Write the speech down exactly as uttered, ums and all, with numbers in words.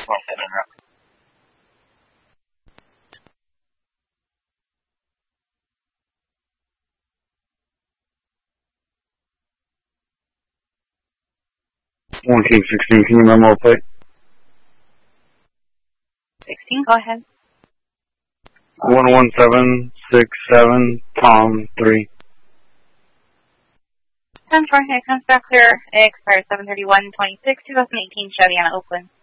one King sixteen, can you memo plate? sixteen, go ahead. one one seven six seven, Tom three. ten four, it comes back clear. It expires seven thirty-one twenty-six, twenty eighteen Chevy on Oakland.